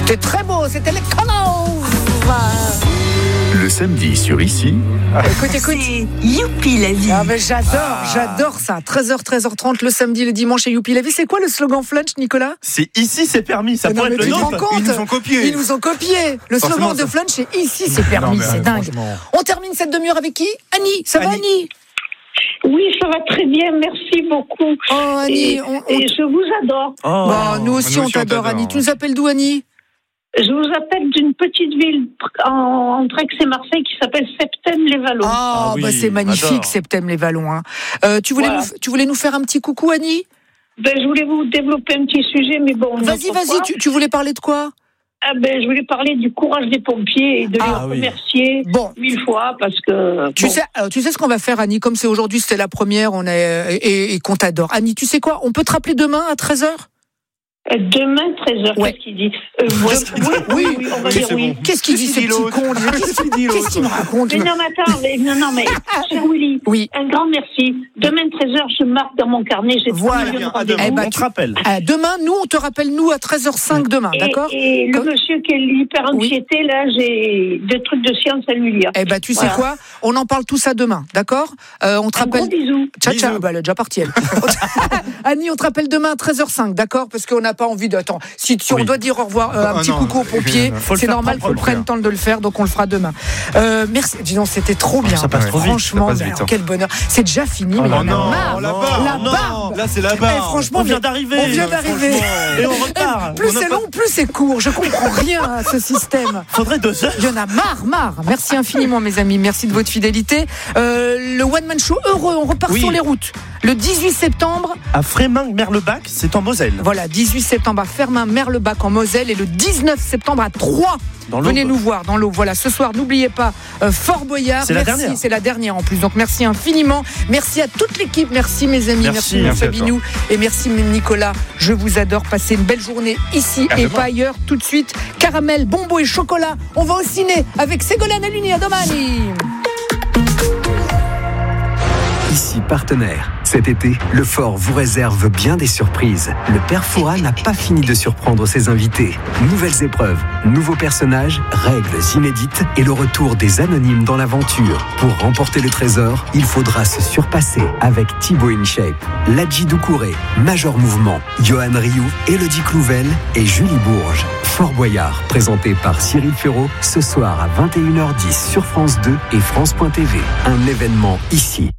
C'était très beau, c'était les Connors. Le samedi sur Ici. Écoute. C'est Youpi la vie. Ah ben j'adore ça. 13h, 13h30 le samedi, le dimanche et Youpi la vie. C'est quoi le slogan Flunch, Nicolas? C'est Ici, c'est permis. Ça pourrait être le tu te rends nôtre. compte? Ils nous ont copié. Le slogan de Flunch, c'est Ici, c'est permis. C'est dingue. Franchement. On termine cette demi-heure avec qui? Annie, ça va Annie? Oui, ça va très bien, merci beaucoup. Oh Annie, et je vous adore. Bah, nous aussi on t'adore Annie. Tu nous appelles d'où Annie? Je vous appelle d'une petite ville entre Aix et Marseille qui s'appelle Septèmes-les-Vallons. Ah, oui, bah c'est magnifique, j'adore. Septèmes-les-Vallons. Hein. Tu voulais nous faire un petit coucou Annie? Je voulais vous développer un petit sujet, mais bon. Vas-y, tu voulais parler de quoi? Je voulais parler du courage des pompiers et de les remercier 1000 fois parce que. Tu sais ce qu'on va faire, Annie, comme c'est aujourd'hui, c'était la première, et qu'on t'adore. Annie, tu sais quoi? On peut te rappeler demain à 13h? Demain, 13h, Ouais. qu'est-ce qu'il dit? Oui, on va dire oui. Qu'est-ce qu'il dit, ce petit con? Qu'est-ce qu'il me raconte? Mais non, mais, cher Willy, Oui. un grand merci. Demain, 13h, je marque dans mon carnet, j'ai 3 millions de rendez-vous. On te rappelle. Demain, on te rappelle, à 13h05 demain, d'accord? Et le monsieur qui est l'hyper-anxiété, là, j'ai des trucs de science à lui lire. Tu sais quoi? On en parle tout ça demain, d'accord? On te rappelle. Gros bisous. Ciao. Elle est déjà partie, elle. Annie, on te rappelle demain à 13h05, d'accord? Parce qu'on n'a pas envie de. Attends, si on doit dire au revoir, un petit coucou aux pompiers, c'est normal qu'on prenne le temps de le faire, donc on le fera demain. Merci. Dis donc, c'était trop bien. Ça passe trop vite. Franchement, quel bonheur. C'est déjà fini, mais on en a marre. La barre. Là, c'est la barre. Franchement, on vient d'arriver. Et on repart. Plus c'est long, plus c'est court. Je comprends rien à ce système. Faudrait 2 heures. Il y en a marre. Merci infiniment, mes amis. Merci de votre fidélité. Le One Man Show heureux. On repart sur les routes. Le 18 septembre. À Frémin-Merlebach, c'est en Moselle. Voilà, 18 septembre à Fermin-Merlebach en Moselle et le 19 septembre à Troyes. Venez nous voir dans l'eau. Voilà, ce soir, n'oubliez pas Fort Boyard. C'est la dernière. C'est la dernière en plus. Donc merci infiniment. Merci à toute l'équipe. Merci mes amis. Merci Fabinou. Et merci Nicolas. Je vous adore. Passez une belle journée ici et pas ailleurs. Tout de suite, caramel, bonbons et chocolat. On va au ciné avec Ségolène et Luni à domani. Ici partenaire. Cet été, le Fort vous réserve bien des surprises. Le Père Fouras n'a pas fini de surprendre ses invités. Nouvelles épreuves, nouveaux personnages, règles inédites et le retour des anonymes dans l'aventure. Pour remporter le trésor, il faudra se surpasser avec Thibaut InShape, Ladji Doucouré, Major Mouvement, Johan Rioux, Élodie Clouvel et Julie Bourges. Fort Boyard, présenté par Cyril Ferraud, ce soir à 21h10 sur France 2 et France.tv. Un événement ici.